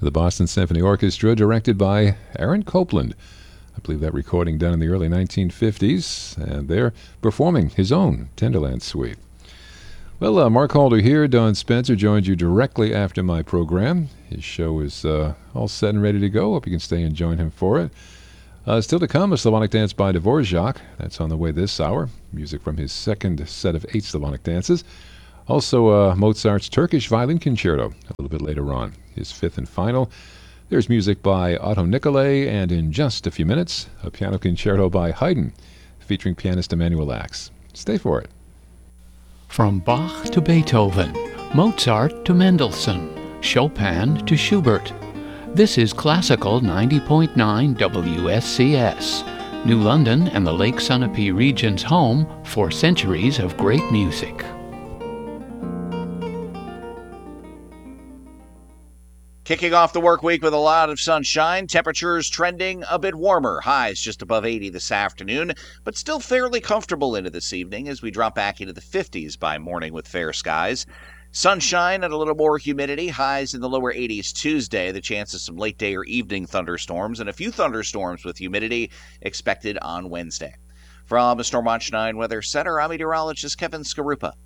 The Boston Symphony Orchestra, directed by Aaron Copland. I believe that recording done in the early 1950s, and they're performing his own Tenderland Suite. Well, Mark Halder here. Don Spencer joins you directly after my program. His show is all set and ready to go. Hope you can stay and join him for it. Still to come, a Slavonic dance by Dvorak. That's on the way this hour. Music from his second set of 8 Slavonic dances. Also, Mozart's Turkish Violin Concerto a little bit later on. His 5th and final. There's music by Otto Nicolai, and in just a few minutes, a piano concerto by Haydn, featuring pianist Emanuel Ax. Stay for it. From Bach to Beethoven, Mozart to Mendelssohn, Chopin to Schubert. This is Classical 90.9 WSCS, New London and the Lake Sunapee region's home for centuries of great music. Kicking off the work week with a lot of sunshine, temperatures trending a bit warmer, highs just above 80 this afternoon, but still fairly comfortable into this evening as we drop back into the 50s by morning with fair skies. Sunshine and a little more humidity, highs in the lower 80s Tuesday, the chance of some late day or evening thunderstorms, and a few thunderstorms with humidity expected on Wednesday. From the Storm Watch 9 Weather Center, I'm meteorologist Kevin Skarupa.